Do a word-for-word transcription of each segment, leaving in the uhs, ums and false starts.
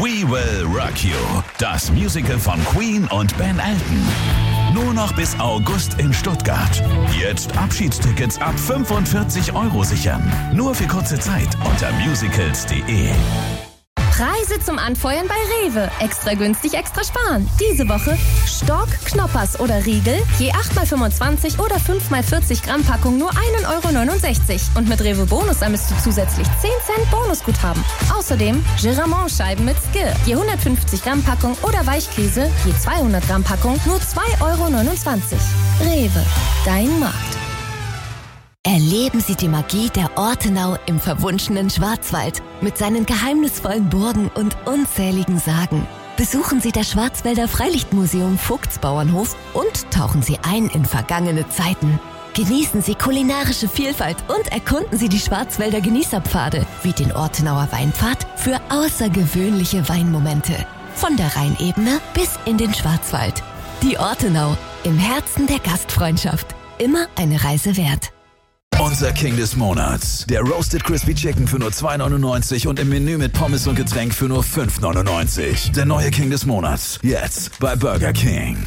We Will Rock You, das Musical von Queen und Ben Elton. Nur noch bis August in Stuttgart. Jetzt Abschiedstickets ab fünfundvierzig Euro sichern. Nur für kurze Zeit unter musicals punkt de. Preise zum Anfeuern bei Rewe. Extra günstig, extra sparen. Diese Woche Stork, Knoppers oder Riegel, je acht mal fünfundzwanzig oder fünf mal vierzig Gramm Packung nur ein Euro neunundsechzig. Und mit Rewe Bonus ermisst du zusätzlich zehn Cent Bonusguthaben. Außerdem Giramont-Scheiben mit Skir, je hundertfünfzig Gramm Packung oder Weichkäse, je zweihundert Gramm Packung nur zwei Euro neunundzwanzig. Rewe, dein Markt. Erleben Sie die Magie der Ortenau im verwunschenen Schwarzwald mit seinen geheimnisvollen Burgen und unzähligen Sagen. Besuchen Sie das Schwarzwälder Freilichtmuseum Vogtsbauernhof und tauchen Sie ein in vergangene Zeiten. Genießen Sie kulinarische Vielfalt und erkunden Sie die Schwarzwälder Genießerpfade wie den Ortenauer Weinpfad für außergewöhnliche Weinmomente. Von der Rheinebene bis in den Schwarzwald. Die Ortenau, im Herzen der Gastfreundschaft. Immer eine Reise wert. Unser King des Monats. Der Roasted Crispy Chicken für nur zwei neunundneunzig und im Menü mit Pommes und Getränk für nur fünf neunundneunzig. Der neue King des Monats. Jetzt bei Burger King.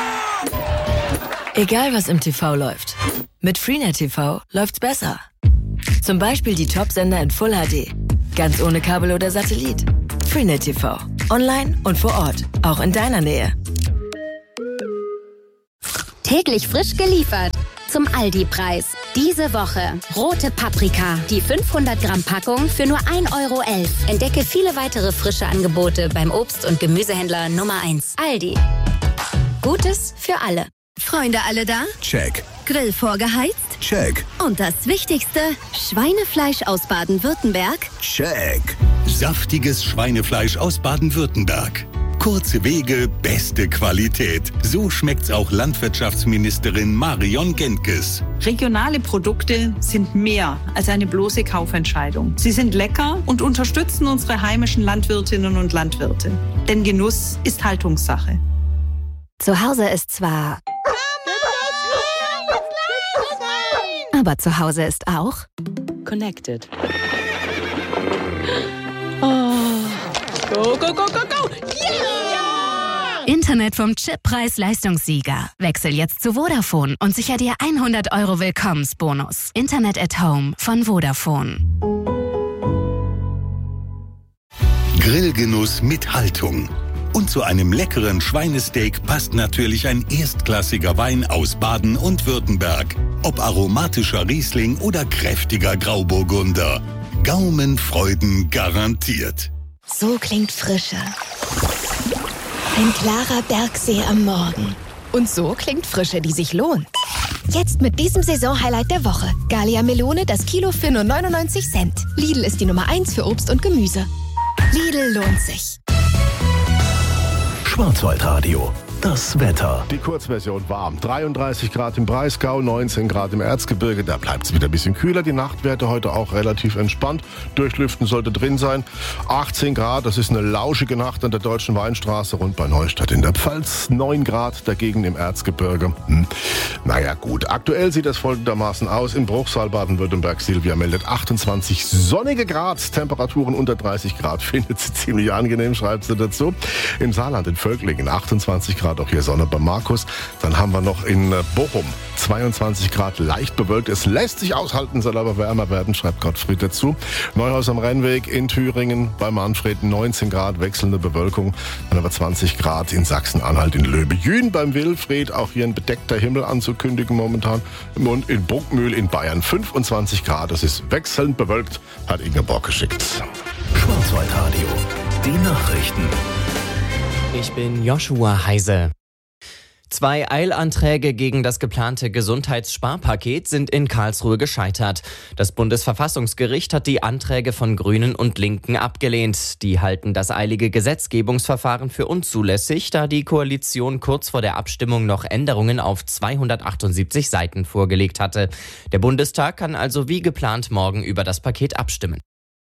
Egal was im T V läuft. Mit Freenet T V läuft's besser. Zum Beispiel die Top-Sender in Full H D. Ganz ohne Kabel oder Satellit. Freenet T V. Online und vor Ort. Auch in deiner Nähe. Täglich frisch geliefert. Zum Aldi-Preis. Diese Woche rote Paprika, die fünfhundert Gramm Packung für nur ein Euro elf. Entdecke viele weitere frische Angebote beim Obst- und Gemüsehändler Nummer eins. Aldi. Gutes für alle. Freunde alle da? Check. Grill vorgeheizt? Check. Und das Wichtigste, Schweinefleisch aus Baden-Württemberg? Check. Saftiges Schweinefleisch aus Baden-Württemberg. Kurze Wege, beste Qualität. So schmeckt's auch Landwirtschaftsministerin Marion Gentges. Regionale Produkte sind mehr als eine bloße Kaufentscheidung. Sie sind lecker und unterstützen unsere heimischen Landwirtinnen und Landwirte. Denn Genuss ist Haltungssache. Zu Hause ist zwar... Aber zu Hause ist auch... Connected. Oh. Go, go, go, go, go! Yeah! Internet vom Chip Preis-Leistungssieger. Wechsel jetzt zu Vodafone und sicher dir hundert Euro Willkommensbonus. Internet at Home von Vodafone. Grillgenuss mit Haltung. Und zu einem leckeren Schweinesteak passt natürlich ein erstklassiger Wein aus Baden und Württemberg. Ob aromatischer Riesling oder kräftiger Grauburgunder. Gaumenfreuden garantiert. So klingt Frische. Ein klarer Bergsee am Morgen. Und so klingt Frische, die sich lohnt. Jetzt mit diesem Saisonhighlight der Woche. Gallia Melone, das Kilo für nur neunundneunzig Cent. Lidl ist die Nummer eins für Obst und Gemüse. Lidl lohnt sich. Schwarzwaldradio. Das Wetter. Die Kurzversion warm. dreiunddreißig Grad im Breisgau, neunzehn Grad im Erzgebirge. Da bleibt es wieder ein bisschen kühler. Die Nachtwerte heute auch relativ entspannt. Durchlüften sollte drin sein. achtzehn Grad, das ist eine lauschige Nacht an der Deutschen Weinstraße rund bei Neustadt in der Pfalz. neun Grad dagegen im Erzgebirge. Hm. Naja gut, aktuell sieht das folgendermaßen aus. Im Bruchsal Baden-Württemberg, Silvia meldet achtundzwanzig sonnige Grad. Temperaturen unter dreißig Grad. Findet sie ziemlich angenehm, schreibt sie dazu. Im Saarland, in Völklingen, achtundzwanzig Grad. Auch hier Sonne bei Markus. Dann haben wir noch in Bochum zweiundzwanzig Grad, leicht bewölkt. Es lässt sich aushalten, soll aber wärmer werden, schreibt Gottfried dazu. Neuhaus am Rennweg in Thüringen bei Manfred neunzehn Grad, wechselnde Bewölkung. Dann aber zwanzig Grad in Sachsen-Anhalt, in Löbejün beim Wilfried. Auch hier ein bedeckter Himmel anzukündigen momentan. Und in Bruckmühl in Bayern fünfundzwanzig Grad. Es ist wechselnd bewölkt, hat Ingeborg geschickt. Schwarzwaldradio. Die Nachrichten. Ich bin Joshua Heise. Zwei Eilanträge gegen das geplante Gesundheitssparpaket sind in Karlsruhe gescheitert. Das Bundesverfassungsgericht hat die Anträge von Grünen und Linken abgelehnt. Die halten das eilige Gesetzgebungsverfahren für unzulässig, da die Koalition kurz vor der Abstimmung noch Änderungen auf zweihundertachtundsiebzig Seiten vorgelegt hatte. Der Bundestag kann also wie geplant morgen über das Paket abstimmen.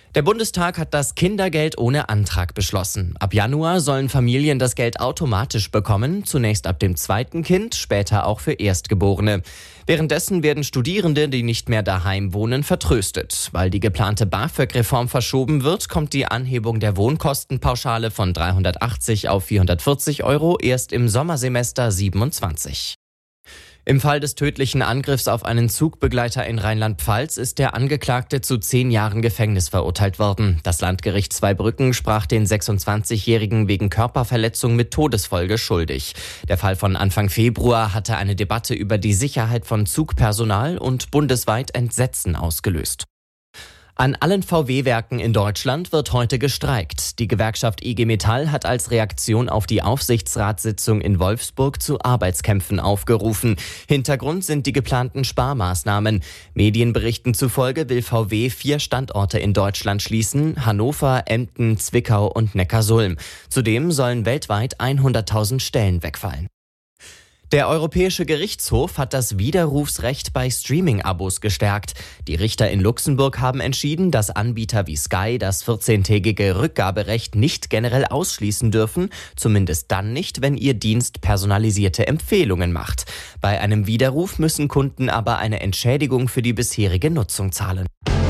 Der Bundestag hat das Kindergeld ohne Antrag beschlossen. Ab Januar sollen Familien das Geld automatisch bekommen, zunächst ab dem zweiten Kind, später auch für Erstgeborene. Währenddessen werden Studierende, die nicht mehr daheim wohnen, vertröstet. Weil die geplante BAföG-Reform verschoben wird, kommt die Anhebung der Wohnkostenpauschale von dreihundertachtzig auf vierhundertvierzig Euro erst im Sommersemester siebenundzwanzig. Im Fall des tödlichen Angriffs auf einen Zugbegleiter in Rheinland-Pfalz ist der Angeklagte zu zehn Jahren Gefängnis verurteilt worden. Das Landgericht Zweibrücken sprach den sechsundzwanzigjährigen wegen Körperverletzung mit Todesfolge schuldig. Der Fall von Anfang Februar hatte eine Debatte über die Sicherheit von Zugpersonal und bundesweit Entsetzen ausgelöst. An allen V W-Werken in Deutschland wird heute gestreikt. Die Gewerkschaft I G Metall hat als Reaktion auf die Aufsichtsratssitzung in Wolfsburg zu Arbeitskämpfen aufgerufen. Hintergrund sind die geplanten Sparmaßnahmen. Medienberichten zufolge will V W vier Standorte in Deutschland schließen: Hannover, Emden, Zwickau und Neckarsulm. Zudem sollen weltweit hunderttausend Stellen wegfallen. Der Europäische Gerichtshof hat das Widerrufsrecht bei Streaming-Abos gestärkt. Die Richter in Luxemburg haben entschieden, dass Anbieter wie Sky das vierzehntägige Rückgaberecht nicht generell ausschließen dürfen, zumindest dann nicht, wenn ihr Dienst personalisierte Empfehlungen macht. Bei einem Widerruf müssen Kunden aber eine Entschädigung für die bisherige Nutzung zahlen.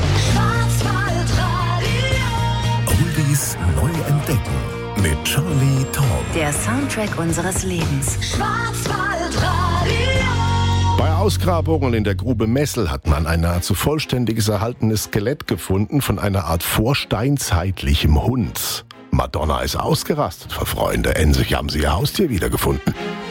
Oldies neu entdecken mit Charlie Tom. Der Soundtrack unseres Lebens. Bei Ausgrabungen in der Grube Messel hat man ein nahezu vollständiges erhaltenes Skelett gefunden von einer Art vorsteinzeitlichem Hund. Madonna ist ausgerastet vor Freunde. Endlich haben sie ihr Haustier wiedergefunden.